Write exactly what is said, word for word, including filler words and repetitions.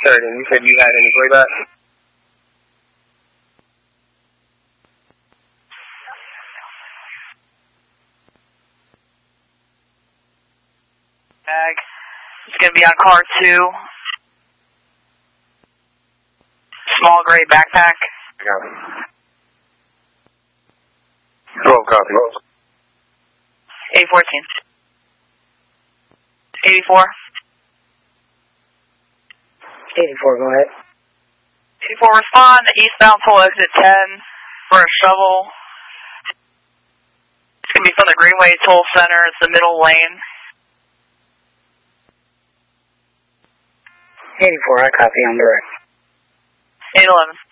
third, and you said you had any playback? Bag. It's going to be on car two. Small gray backpack. Got it. twelve copy. eight fourteen. eighty-four. eighty-four, go ahead. eighty-four, respond. Eastbound full exit ten for a shovel. It's going to be from the Greenway Toll Center. It's the middle lane. eighty-four, I copy, I'm direct. eight eleven.